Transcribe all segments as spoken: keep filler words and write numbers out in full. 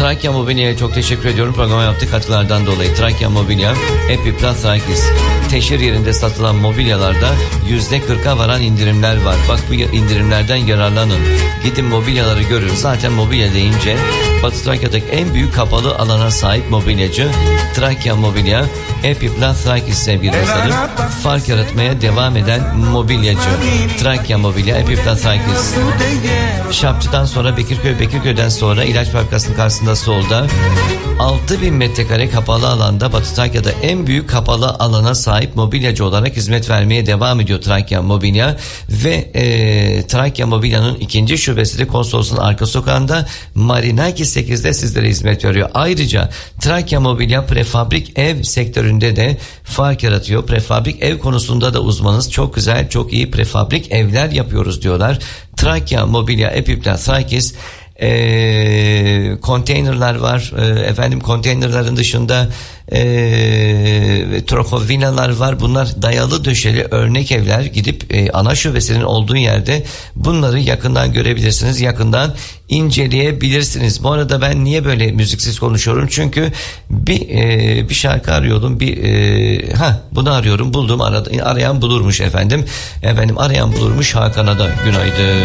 Trakya Mobilya'ya çok teşekkür ediyorum programa yaptığı katkılardan dolayı. Trakya Mobilya, Epiplas Trakis. Teşhir yerinde satılan mobilyalarda yüzde kırka varan indirimler var. Bak bu indirimlerden yararlanın. Gidin mobilyaları görün. Zaten mobilya deyince Batı Trakya'daki en büyük kapalı alana sahip mobilyacı Trakya Mobilya, Epiplas Trakis sevgili dostlarım. Fark yaratmaya devam eden mobilyacı Trakya Mobilya, Epiplas Trakis. Şapçı'dan sonra Bekirköy, Bekirköy'den sonra ilaç fabrikasının karşısında solda altı bin metrekare kapalı alanda Batı Trakya'da en büyük kapalı alana sahip mobilyacı olarak hizmet vermeye devam ediyor Trakya Mobilya ve e, Trakya Mobilya'nın ikinci şubesi de Konsolos'un arka sokağında Marinaki sekizde sizlere hizmet veriyor. Ayrıca Trakya Mobilya prefabrik ev sektöründe de fark yaratıyor. Prefabrik ev konusunda da uzmanız. Çok güzel, çok iyi prefabrik evler yapıyoruz diyorlar. Trakya Mobilya, Epiplas Trakis. E, konteynerler var, e, efendim konteynerların dışında e, trofo villalar var. Bunlar dayalı döşeli örnek evler. Gidip e, ana şubesinin olduğu yerde bunları yakından görebilirsiniz, yakından inceleyebilirsiniz. Bu arada ben niye böyle müziksiz konuşuyorum? Çünkü bir e, bir şarkı arıyordum, bir e, ha bunu arıyorum, buldum. Aradı, arayan bulurmuş efendim. Efendim arayan bulurmuş. Hakan'a da günaydın.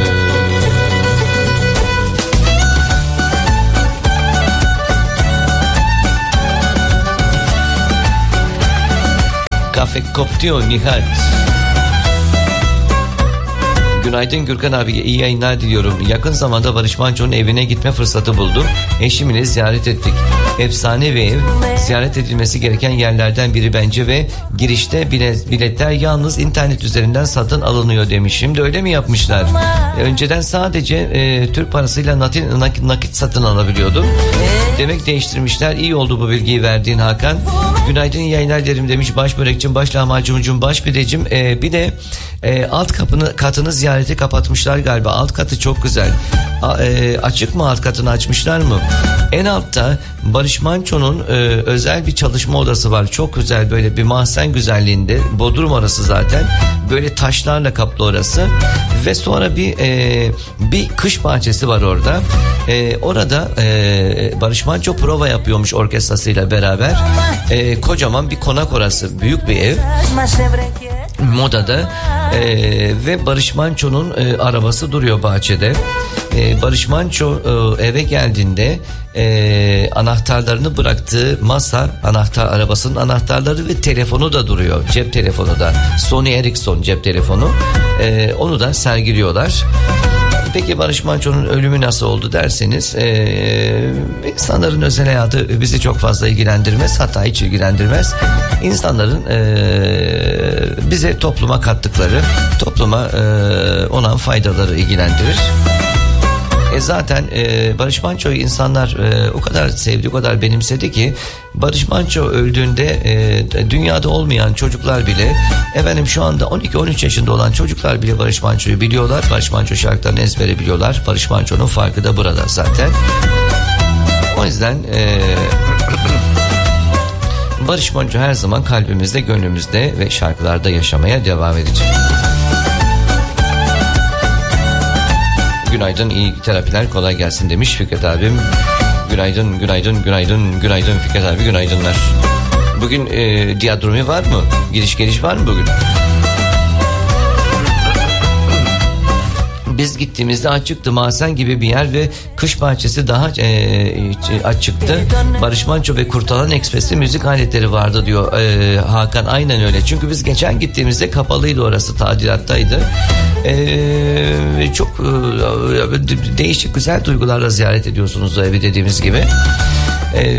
Kafe Koptiyo Nihat. Günaydın Gürkan abi, iyi yayınlar diliyorum. Yakın zamanda Barış Manço'nun evine gitme fırsatı buldum. Eşimle ziyaret ettik. Efsane bir ev. Ziyaret edilmesi gereken yerlerden biri bence ve girişte bilet, biletler yalnız internet üzerinden satın alınıyor demiş. Şimdi öyle mi yapmışlar? Önceden sadece e, Türk parasıyla nakit, nakit satın alabiliyordum. Demek değiştirmişler. İyi oldu bu bilgiyi verdiğin Hakan. Günaydın, iyi yayınlar derim demiş. Baş börekçim, baş lahmacuncuğum, baş pidecim. E, bir de e, alt kapını, katını ziyareti kapatmışlar galiba. Alt katı çok güzel. A, e, açık mı alt katını, açmışlar mı? En altta Barış Manço'nun e, özel bir çalışma odası var. Çok güzel, böyle bir mahzen güzelliğinde. Bodrum orası zaten. Böyle taşlarla kaplı orası. Ve sonra bir e, bir kış bahçesi var orada. E, orada e, Barış Manço prova yapıyormuş orkestrasıyla beraber. E, kocaman bir konak orası. Büyük bir ev. Modada e, ve Barış Manço'nun e, arabası duruyor bahçede. E, Barış Manço e, eve geldiğinde e, anahtarlarını bıraktığı masa, anahtar arabasının anahtarları ve telefonu da duruyor. Cep telefonu da, Sony Ericsson cep telefonu. E, onu da sergiliyorlar. Peki Barış Manço'nun ölümü nasıl oldu derseniz, e, insanların özel hayatı bizi çok fazla ilgilendirmez, hatta hiç ilgilendirmez. İnsanların e, bize, topluma kattıkları, topluma e, olan faydaları ilgilendirir. E zaten e, Barış Manço'yu insanlar e, o kadar sevdi, o kadar benimsedi ki Barış Manço öldüğünde e, dünyada olmayan çocuklar bile, efendim şu anda on iki on üç yaşında olan çocuklar bile Barış Manço'yu biliyorlar. Barış Manço şarkılarını ezbere biliyorlar. Barış Manço'nun farkı da burada zaten. O yüzden e, Barış Manço her zaman kalbimizde, gönlümüzde ve şarkılarda yaşamaya devam edecek. Günaydın, iyi terapiler, kolay gelsin demiş Fikret abim. Günaydın, günaydın, günaydın, günaydın Fikret abi, günaydınlar. Bugün e, diyadromi var mı? Giriş geliş var mı bugün? Biz gittiğimizde açıktı, mahzen gibi bir yer ve kış bahçesi daha e, açıktı. Barış Manço ve Kurtalan Ekspres'te müzik aletleri vardı diyor e, Hakan. Aynen öyle. Çünkü biz geçen gittiğimizde kapalıydı orası, tadilattaydı. E, çok e, değişik, güzel duygularla ziyaret ediyorsunuz o evi, dediğimiz gibi. E,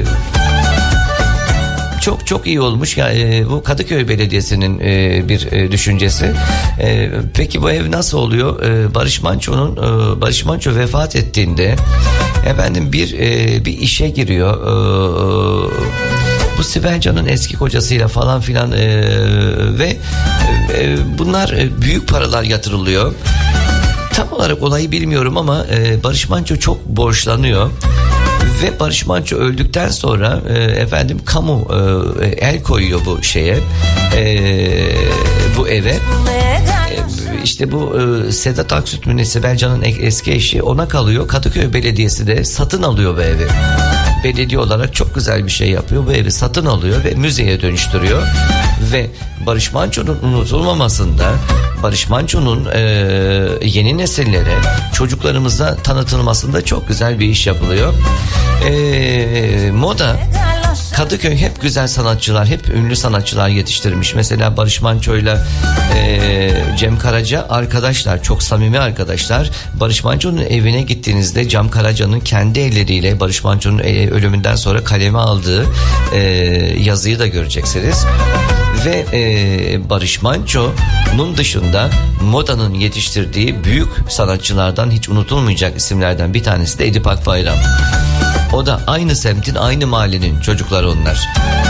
Çok çok iyi olmuş. Yani bu Kadıköy Belediyesi'nin e, bir e, düşüncesi. E, peki bu ev nasıl oluyor? E, Barış Manço'nun e, Barış Manço vefat ettiğinde efendim bir e, bir işe giriyor. E, bu Sibel Can'ın eski kocasıyla falan filan e, ve e, bunlar e, büyük paralar yatırılıyor. Tam olarak olayı bilmiyorum ama e, Barış Manço çok borçlanıyor. Ve Barış Manço öldükten sonra e, efendim kamu e, el koyuyor bu şeye, e, bu eve. E, işte bu e, Sedat Aksüt mü ne, Sibel Can'ın eski eşi, ona kalıyor. Kadıköy Belediyesi de satın alıyor bu evi. belediye olarak çok güzel bir şey yapıyor. Bu evi satın alıyor ve müzeye dönüştürüyor. Ve Barış Manço'nun unutulmamasında, Barış Manço'nun e, yeni nesillere, çocuklarımıza tanıtılmasında çok güzel bir iş yapılıyor. E, moda, Kadıköy hep güzel sanatçılar, hep ünlü sanatçılar yetiştirmiş. Mesela Barış Manço'yla e, Cem Karaca arkadaşlar, çok samimi arkadaşlar. Barış Manço'nun evine gittiğinizde Cem Karaca'nın kendi elleriyle Barış Manço'nun ölümünden sonra kaleme aldığı e, yazıyı da göreceksiniz. Ve e, Barış Manço'nun dışında modanın yetiştirdiği büyük sanatçılardan hiç unutulmayacak isimlerden bir tanesi de Edip Akbayram. O da aynı semtin, aynı mahallenin çocukları onlar.